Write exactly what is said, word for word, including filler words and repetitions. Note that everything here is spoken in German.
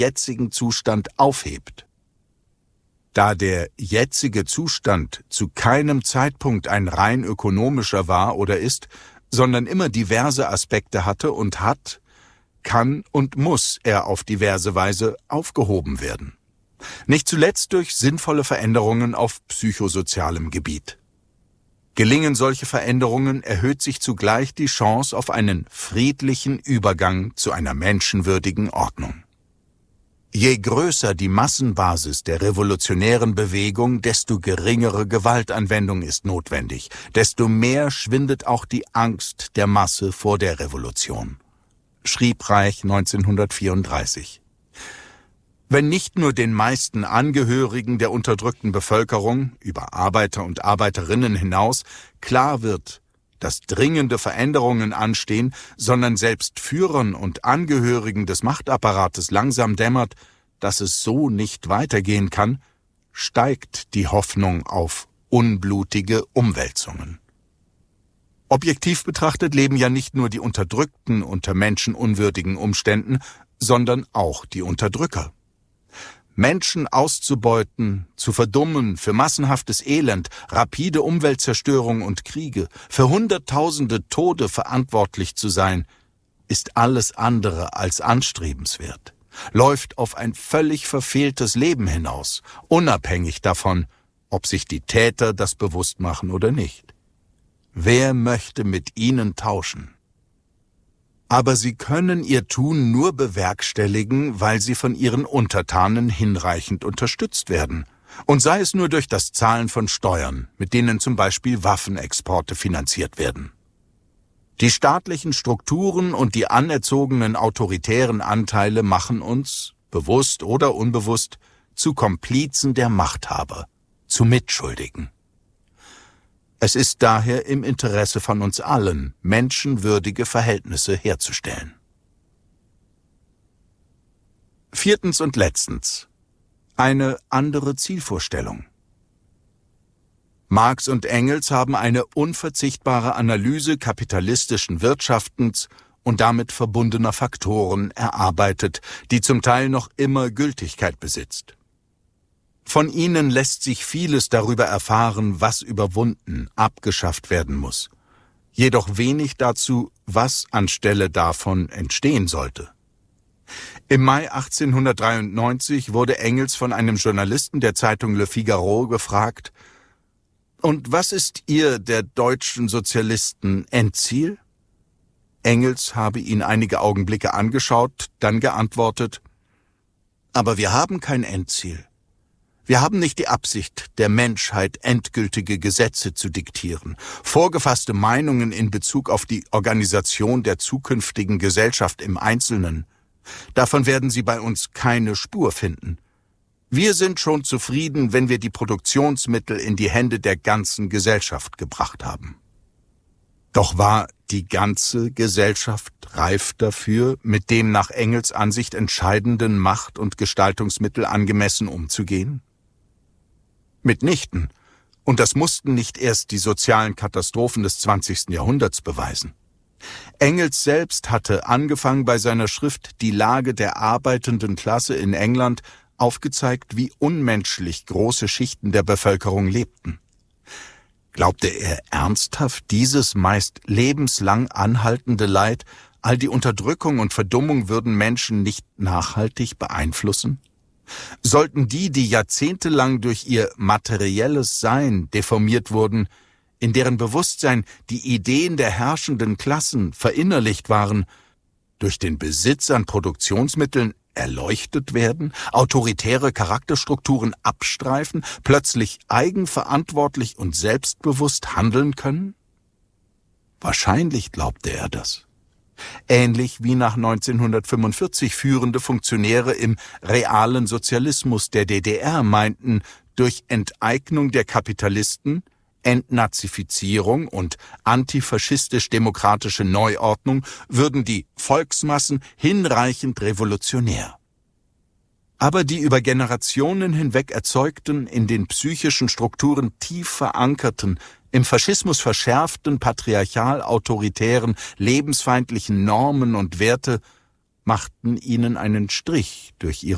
jetzigen Zustand aufhebt. Da der jetzige Zustand zu keinem Zeitpunkt ein rein ökonomischer war oder ist, sondern immer diverse Aspekte hatte und hat, kann und muss er auf diverse Weise aufgehoben werden. Nicht zuletzt durch sinnvolle Veränderungen auf psychosozialem Gebiet. Gelingen solche Veränderungen, erhöht sich zugleich die Chance auf einen friedlichen Übergang zu einer menschenwürdigen Ordnung. Je größer die Massenbasis der revolutionären Bewegung, desto geringere Gewaltanwendung ist notwendig, desto mehr schwindet auch die Angst der Masse vor der Revolution, schrieb Reich neunzehnhundertvierunddreißig. Wenn nicht nur den meisten Angehörigen der unterdrückten Bevölkerung, über Arbeiter und Arbeiterinnen hinaus, klar wird, dass dringende Veränderungen anstehen, sondern selbst Führern und Angehörigen des Machtapparates langsam dämmert, dass es so nicht weitergehen kann, steigt die Hoffnung auf unblutige Umwälzungen. Objektiv betrachtet leben ja nicht nur die Unterdrückten unter menschenunwürdigen Umständen, sondern auch die Unterdrücker. Menschen auszubeuten, zu verdummen für massenhaftes Elend, rapide Umweltzerstörung und Kriege, für Hunderttausende Tode verantwortlich zu sein, ist alles andere als anstrebenswert, läuft auf ein völlig verfehltes Leben hinaus, unabhängig davon, ob sich die Täter das bewusst machen oder nicht. Wer möchte mit ihnen tauschen? Aber sie können ihr Tun nur bewerkstelligen, weil sie von ihren Untertanen hinreichend unterstützt werden. Und sei es nur durch das Zahlen von Steuern, mit denen zum Beispiel Waffenexporte finanziert werden. Die staatlichen Strukturen und die anerzogenen autoritären Anteile machen uns, bewusst oder unbewusst, zu Komplizen der Machthaber, zu Mitschuldigen. Es ist daher im Interesse von uns allen, menschenwürdige Verhältnisse herzustellen. Viertens und letztens. Eine andere Zielvorstellung. Marx und Engels haben eine unverzichtbare Analyse kapitalistischen Wirtschaftens und damit verbundener Faktoren erarbeitet, die zum Teil noch immer Gültigkeit besitzt. Von ihnen lässt sich vieles darüber erfahren, was überwunden, abgeschafft werden muss. Jedoch wenig dazu, was anstelle davon entstehen sollte. Im Mai achtzehnhundertdreiundneunzig wurde Engels von einem Journalisten der Zeitung Le Figaro gefragt: Und was ist Ihr, der deutschen Sozialisten, Endziel? Engels habe ihn einige Augenblicke angeschaut, dann geantwortet: Aber wir haben kein Endziel. Wir haben nicht die Absicht, der Menschheit endgültige Gesetze zu diktieren, vorgefasste Meinungen in Bezug auf die Organisation der zukünftigen Gesellschaft im Einzelnen. Davon werden Sie bei uns keine Spur finden. Wir sind schon zufrieden, wenn wir die Produktionsmittel in die Hände der ganzen Gesellschaft gebracht haben. Doch war die ganze Gesellschaft reif dafür, mit dem nach Engels Ansicht entscheidenden Macht- und Gestaltungsmittel angemessen umzugehen? Mitnichten. Und das mussten nicht erst die sozialen Katastrophen des zwanzigsten Jahrhunderts beweisen. Engels selbst hatte, angefangen bei seiner Schrift Die Lage der arbeitenden Klasse in England, aufgezeigt, wie unmenschlich große Schichten der Bevölkerung lebten. Glaubte er ernsthaft, dieses meist lebenslang anhaltende Leid, all die Unterdrückung und Verdummung würden Menschen nicht nachhaltig beeinflussen? Sollten die, die jahrzehntelang durch ihr materielles Sein deformiert wurden, in deren Bewusstsein die Ideen der herrschenden Klassen verinnerlicht waren, durch den Besitz an Produktionsmitteln erleuchtet werden, autoritäre Charakterstrukturen abstreifen, plötzlich eigenverantwortlich und selbstbewusst handeln können? Wahrscheinlich glaubte er das. Ähnlich wie nach neunzehnhundertfünfundvierzig führende Funktionäre im realen Sozialismus der D D R meinten, durch Enteignung der Kapitalisten, Entnazifizierung und antifaschistisch-demokratische Neuordnung würden die Volksmassen hinreichend revolutionär. Aber die über Generationen hinweg erzeugten, in den psychischen Strukturen tief verankerten, im Faschismus verschärften, patriarchal-autoritären, lebensfeindlichen Normen und Werte machten ihnen einen Strich durch ihre